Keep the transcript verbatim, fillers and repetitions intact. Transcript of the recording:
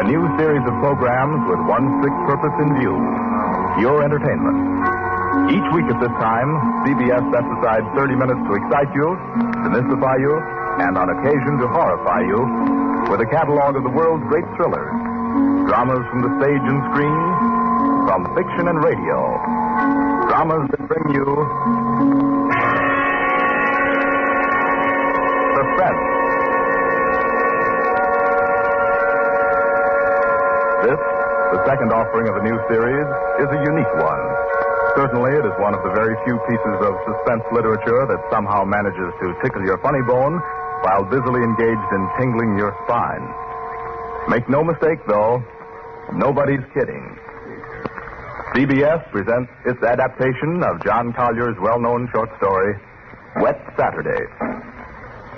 A new series of programs with one strict purpose in view: pure entertainment. Each week at this time, C B S sets aside thirty minutes to excite you, to mystify you, and on occasion to horrify you with a catalog of the world's great thrillers. Dramas from the stage and screen, from fiction and radio. Dramas that bring you suspense. This, the second offering of a new series, is a unique one. Certainly, it is one of the very few pieces of suspense literature that somehow manages to tickle your funny bone while busily engaged in tingling your spine. Make no mistake, though, nobody's kidding. C B S presents its adaptation of John Collier's well-known short story, Wet Saturday.